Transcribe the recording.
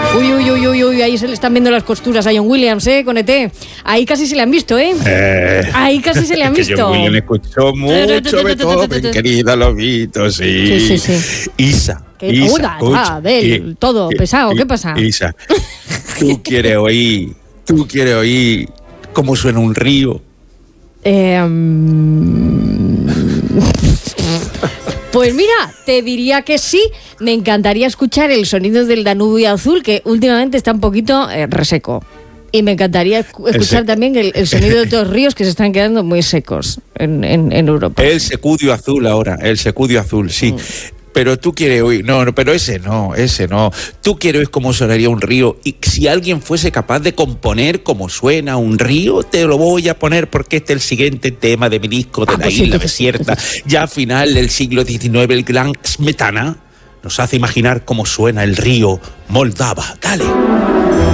Uy, ahí se le están viendo las costuras a John Williams, con ET. Ahí casi se le han visto, Ahí casi se le han visto. Que John Williams escuchó mucho Beethoven, querida Lobito, sí. Isa. Todo pesado, ¿qué pasa? Isa, ¿tú quieres oír cómo suena un río? Pues mira, te diría que sí. Me encantaría escuchar el sonido del Danubio Azul, que últimamente está un poquito reseco. Y me encantaría escuchar también el sonido de otros ríos que se están quedando muy secos en Europa. El Secudio Azul ahora, el Secudio Azul, sí. Pero tú quieres oír, pero ese no. Tú quieres oír cómo sonaría un río, y si alguien fuese capaz de componer cómo suena un río, te lo voy a poner porque este es el siguiente tema de mi disco de la isla desierta. Ya a final del siglo XIX, el gran Smetana nos hace imaginar cómo suena el río Moldava. Dale.